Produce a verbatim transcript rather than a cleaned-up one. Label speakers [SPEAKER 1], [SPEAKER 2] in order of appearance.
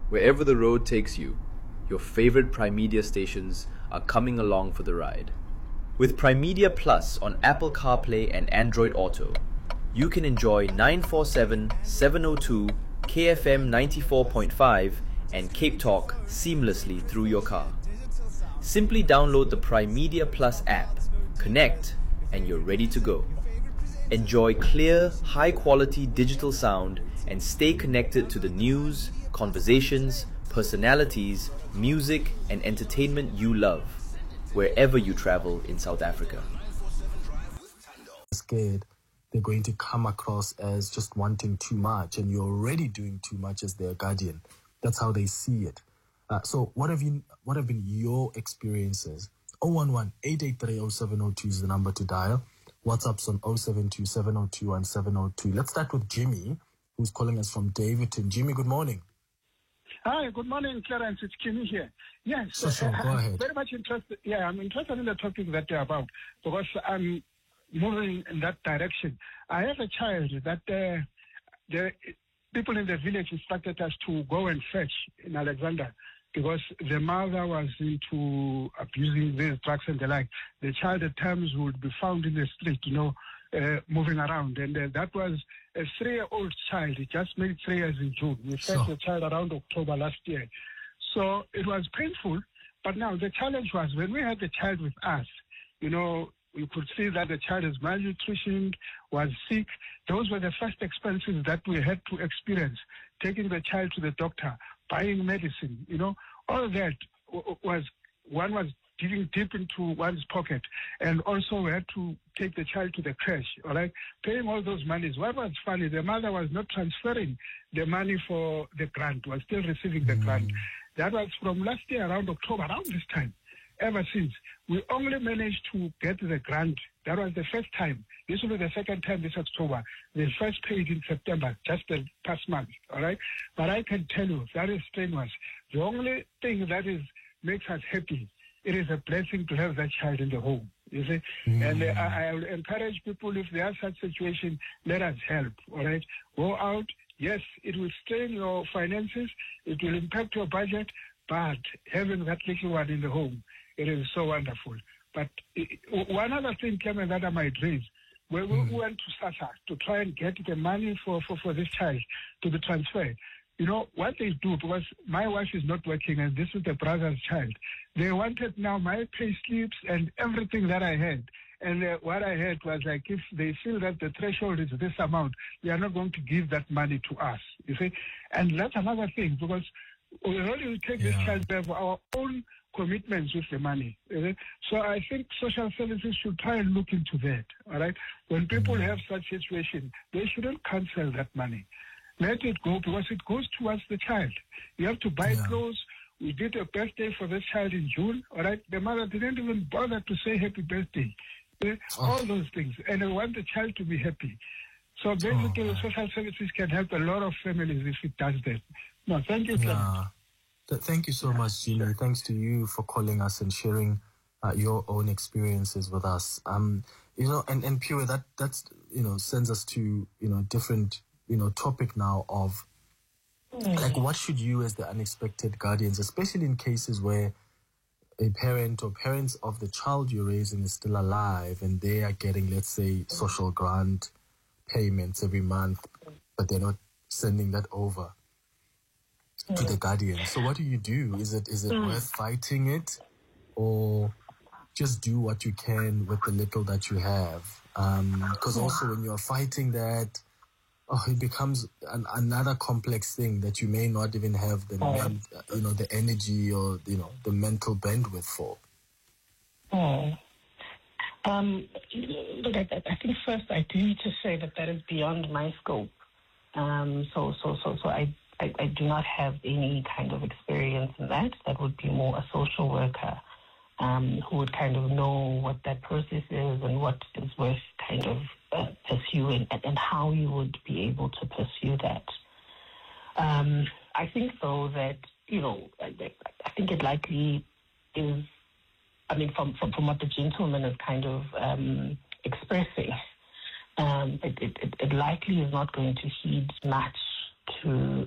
[SPEAKER 1] Wherever the road takes you, your favorite Primedia stations are coming along for the ride. With Primedia Plus on Apple CarPlay and Android Auto, you can enjoy nine forty-seven, seven oh two, K F M ninety-four point five and Cape Talk seamlessly through your car. Simply download the Primedia Plus app, connect, and you're ready to go. Enjoy clear, high-quality digital sound and stay connected to the news, conversations, personalities, music, and entertainment you love, wherever you travel in South Africa.
[SPEAKER 2] Scared they're going to come across as just wanting too much, and you're already doing too much as their guardian. That's how they see it. Uh, so what have you, what have been your experiences? zero one one, eight eight three, zero seven zero two is the number to dial. WhatsApp's on zero seven two, seven zero two, one seven zero two. Let's start with Jimmy, who's calling us from Davidton. Jimmy, good morning.
[SPEAKER 3] Hi, good morning, Clarence. It's Jimmy here. Yes,
[SPEAKER 2] so, sure,
[SPEAKER 3] uh,
[SPEAKER 2] go
[SPEAKER 3] I'm
[SPEAKER 2] ahead.
[SPEAKER 3] very much interested. Yeah, I'm interested in the topic that you're about because I'm moving in that direction. I have a child that uh, the people in the village instructed us to go and fetch in Alexander because the mother was into abusing these drugs and the like. The child at times would be found in the street, you know, uh, moving around. And uh, that was a three-year-old child. He just made three years in June. We fetched
[SPEAKER 2] Sure.
[SPEAKER 3] the child around October last year. So it was painful. But now the challenge was when we had the child with us, you know, you could see that the child is malnutrition, was sick. Those were the first expenses that we had to experience, taking the child to the doctor, buying medicine, you know, all that w- was, one was digging deep into one's pocket. And also we had to take the child to the crash, all right, paying all those monies. What was funny, the mother was not transferring the money for the grant, was still receiving the
[SPEAKER 2] Mm.
[SPEAKER 3] grant. That was from last year around October, around this time. Ever since, we only managed to get the grant. That was the first time. This will be the second time this October. The first paid in September, just the past month, all right? But I can tell you, that is strenuous. The only thing that is makes us happy, it is a blessing to have that child in the home, you see?
[SPEAKER 2] Mm.
[SPEAKER 3] And uh, I, I will encourage people, if they are such situation, let us help, all right? Go out. Yes, it will strain your finances. It will impact your budget. But having that little one in the home, it is so wonderful. But it, one other thing, Clement, that I might raise, when we
[SPEAKER 2] Mm.
[SPEAKER 3] went to SASSA to try and get the money for, for, for this child to be transferred, you know, what they do, because my wife is not working and this is the brother's child, they wanted now my pay slips and everything that I had. And uh, what I heard was like, if they feel that the threshold is this amount, they are not going to give that money to us, you see. And that's another thing, because we only take this
[SPEAKER 2] Yeah.
[SPEAKER 3] child there for our own commitments with the money. You see. So I think social services should try and look into that, all right? When people
[SPEAKER 2] Mm.
[SPEAKER 3] have such situation, they shouldn't cancel that money. Let it go, because it goes towards the child. You have to buy
[SPEAKER 2] Yeah.
[SPEAKER 3] clothes. We did a birthday for this child in June, all right? The mother didn't even bother to say happy birthday. Eh,
[SPEAKER 2] Oh.
[SPEAKER 3] All those things. And I want the child to be happy. So basically,
[SPEAKER 2] Oh,
[SPEAKER 3] social services can help a lot of families if it does that. No, thank you, Clement.
[SPEAKER 2] Yeah. Th- Thank you so much, Jimmy. Thanks to you for calling us and sharing uh, your own experiences with us. Um, you know, and, and Pure, that that's you know sends us to you know different you know topic now of like what should you as the unexpected guardians, especially in cases where a parent or parents of the child you're raising is still alive and they are getting, let's say, social grant payments every month, but they're not sending that over to the guardian. So what do you do? Is it is it worth fighting it, or just do what you can with the little that you have? Because also when you're fighting that, oh, it becomes an, another complex thing that you may not even have the men, you know the energy or you know the mental bandwidth for.
[SPEAKER 4] Oh. Um, look, I, I think first I do need to say that that is beyond my scope. Um, so, so, so, so I, I, I do not have any kind of experience in that. That would be more a social worker um, who would kind of know what that process is and what is worth kind of uh, pursuing and, and how you would be able to pursue that. Um, I think, though, that, you know, I, I think it likely is, I mean, from, from, from what the gentleman is kind of um, expressing, um, it, it, it likely is not going to heed much to